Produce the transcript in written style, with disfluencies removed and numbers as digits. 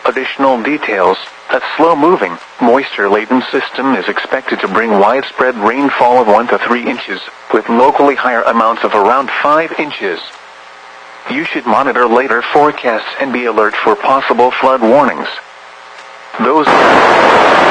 Additional details: a slow-moving, moisture-laden system is expected to bring widespread rainfall of 1 to 3 inches, with locally higher amounts of around 5 inches. You should monitor later forecasts and be alert for possible flood warnings. Those